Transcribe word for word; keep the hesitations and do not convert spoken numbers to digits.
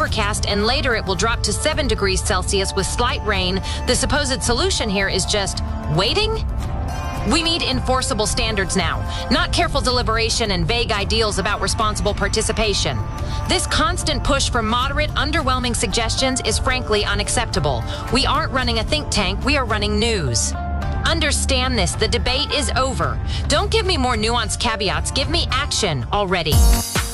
overcast, and later it will drop to seven degrees Celsius with slight rain. The supposed solution here is just waiting? We need enforceable standards now, not careful deliberation and vague ideals about responsible participation. This constant push for moderate, underwhelming suggestions is frankly unacceptable. We aren't running a think tank, we are running news. Understand this, the debate is over. Don't give me more nuanced caveats, give me action already.